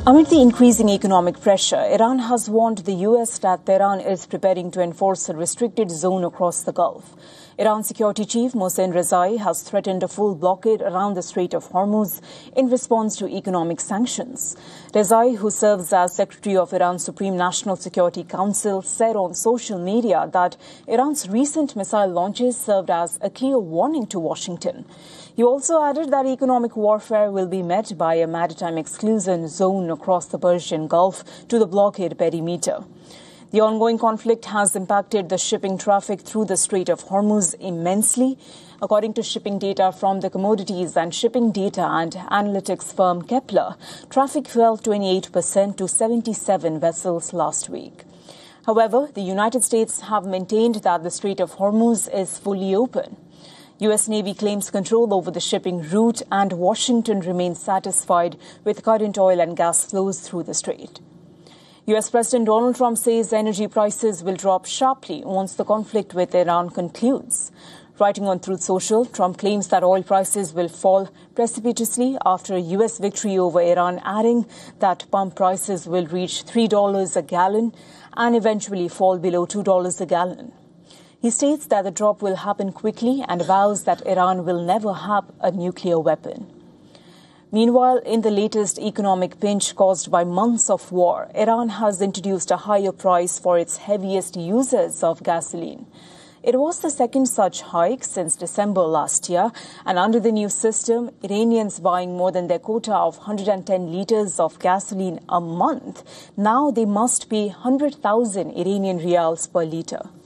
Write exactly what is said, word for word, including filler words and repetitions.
Amid the increasing economic pressure, Iran has warned the U S that Tehran is preparing to enforce a restricted zone across the Gulf. Iran Security Chief Mohsen Rezai has threatened a full blockade around the Strait of Hormuz in response to economic sanctions. Rezai, who serves as Secretary of Iran's Supreme National Security Council, said on social media that Iran's recent missile launches served as a clear warning to Washington. He also added that economic warfare will be met by a maritime exclusion zone across the Persian Gulf to the blockade perimeter. The ongoing conflict has impacted the shipping traffic through the Strait of Hormuz immensely. According to shipping data from the Commodities and Shipping Data and Analytics firm Kepler, traffic fell twenty-eight percent to seventy-seven vessels last week. However, the United States have maintained that the Strait of Hormuz is fully open. U S Navy claims control over the shipping route, and Washington remains satisfied with current oil and gas flows through the strait. U S President Donald Trump says energy prices will drop sharply once the conflict with Iran concludes. Writing on Truth Social, Trump claims that oil prices will fall precipitously after a U S victory over Iran, adding that pump prices will reach three dollars a gallon and eventually fall below two dollars a gallon. He states that the drop will happen quickly and vows that Iran will never have a nuclear weapon. Meanwhile, in the latest economic pinch caused by months of war, Iran has introduced a higher price for its heaviest users of gasoline. It was the second such hike since December last year, and under the new system, Iranians buying more than their quota of one hundred ten litres of gasoline a month, now they must pay one hundred thousand Iranian rials per litre.